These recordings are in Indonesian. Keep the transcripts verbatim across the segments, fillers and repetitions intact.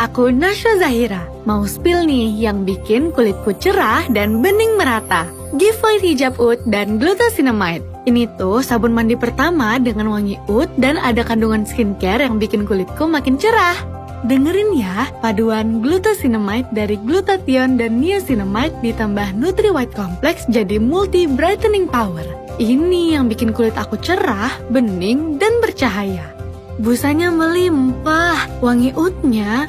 aku Nasya Zahira. Mau spill nih yang bikin kulitku cerah dan bening merata. Giveaway hijab oud dan glucosinamide. Ini tuh sabun mandi pertama dengan wangi oud dan ada kandungan skincare yang bikin kulitku makin cerah. Dengerin ya, paduan glucosinamide dari glutathione dan niacinamide ditambah Nutri White Complex jadi multi brightening power. Ini yang bikin kulit aku cerah, bening, dan bercahaya. Busanya melimpah, wangi oudnya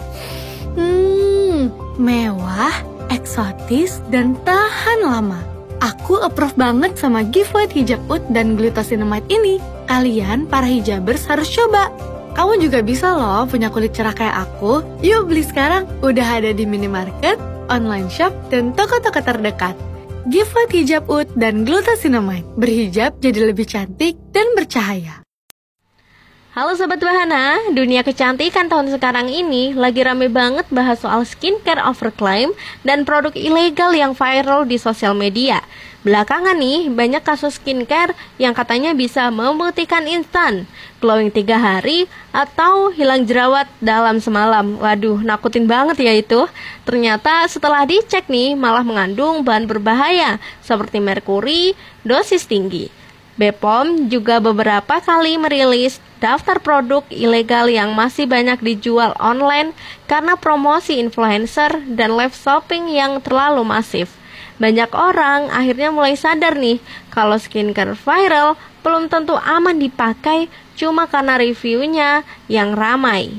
hmm, mewah, eksotis, dan tahan lama. Aku approve banget sama giveaway hijab oud dan glucosinamide ini. Kalian, para hijabers, harus coba. Kamu juga bisa loh punya kulit cerah kayak aku. Yuk beli sekarang, udah ada di minimarket, online shop, dan toko-toko terdekat. Giveaway hijab oud dan glucosinamide. Berhijab jadi lebih cantik dan bercahaya. Halo Sobat Bahana, dunia kecantikan tahun sekarang ini lagi rame banget bahas soal skincare overclaim dan produk ilegal yang viral di sosial media. Belakangan nih, banyak kasus skincare yang katanya bisa memutihkan instan, glowing tiga hari, atau hilang jerawat dalam semalam. Waduh, nakutin banget ya itu. Ternyata setelah dicek nih, malah mengandung bahan berbahaya seperti merkuri, dosis tinggi. B P O M juga beberapa kali merilis daftar produk ilegal yang masih banyak dijual online karena promosi influencer dan live shopping yang terlalu masif. Banyak orang akhirnya mulai sadar nih kalau skincare viral belum tentu aman dipakai cuma karena reviewnya yang ramai.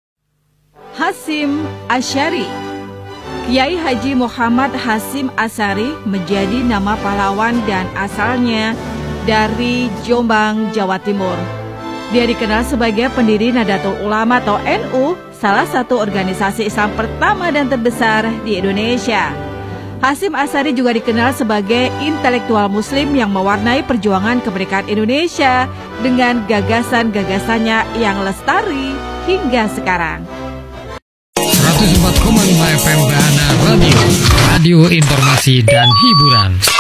Hasyim Asyari. Kiai Haji Muhammad Hasyim Asyari menjadi nama pahlawan dan asalnya dari Jombang, Jawa Timur. Dia dikenal sebagai pendiri Nahdlatul Ulama atau N U, salah satu organisasi Islam pertama dan terbesar di Indonesia. Hasyim Asyari juga dikenal sebagai intelektual muslim yang mewarnai perjuangan kemerdekaan Indonesia dengan gagasan-gagasannya yang lestari hingga sekarang. seratus empat koma lima F M Bahana Radio, radio informasi dan hiburan.